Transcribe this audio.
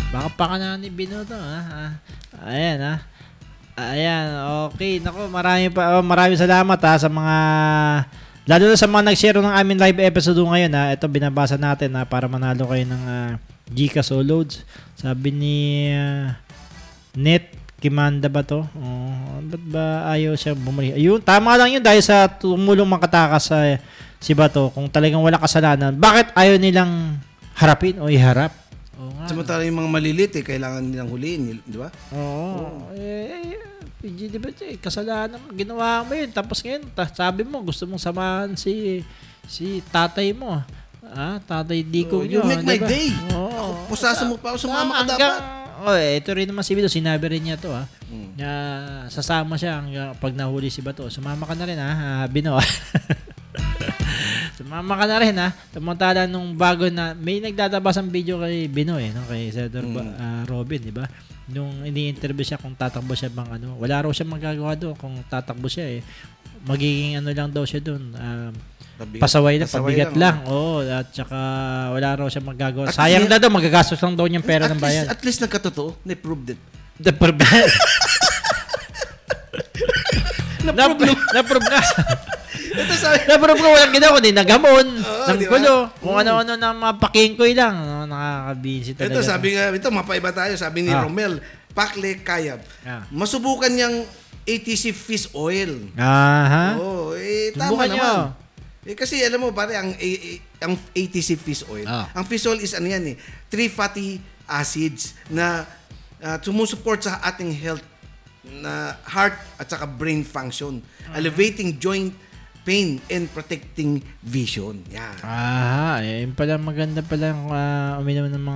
Baka pa ka na ni Bino to, ha? Ayan, ha? Ayan, okay. Naku, maraming salamat, ha, sa mga... Lalo na sa mga nag-share ng aming live episode ngayon, ha. Ito, binabasa natin, ha, para manalo kayo ng Gcash o loads. Sabi ni Net Kimanda ba to? Ba't ba ayaw siya bumalik? Ayun, tama lang yun dahil sa tumulong makatakas sa si Bato. Kung talagang wala kasalanan, bakit ayaw nilang harapin o iharap? Samantala yung mga malilit, kailangan nilang huliin, di ba? Oo. PG, di ba, kasalanan, ginawa mo yun. Tapos ngayon, sabi mo, gusto mong samahan si tatay mo. Tatay Diko nyo. You make my day. Oo. Pusasa mo pa ako, sumama ka dapat. Ito rin naman si Bito, sinabi rin niya to, na sasama siya pag nahuli si Bato. Sumama ka na rin, Bino. Sumama ka na rin, Samantala nung bago na, may nagdadabas ang video kay Bino, no? Kay Senator Robin, di ba? Nung ini-interview siya kung tatakbo siya bang wala raw siya magagawa doon kung tatakbo siya, magiging lang daw siya doon, pasaway na, pabigat lang. Oo, at saka wala raw siya magagawa. Sayang na daw, magagastos lang daw niyang pera ng bayan. At least nagkatotoo, na-proved it. Na-prove na. Ito sabi. Na-prove ko walang ginawa, kundi nagamon, ng gulo, kung ano-ano na mga pakingkoy lang. Nakakabisi talaga. Ito sabi nga, mapaiba tayo, sabi ni Romel, Pakle Kayab. Masubukan niyang ATC fish oil. Oo, tama naman. Kasi alam mo pare, ang ATC fish oil, ang fish oil is 3 fatty acids na sumusuport sa ating health na heart at saka brain function, elevating joint pain and protecting vision. Yan. Yun pala, maganda pala uminom ng mga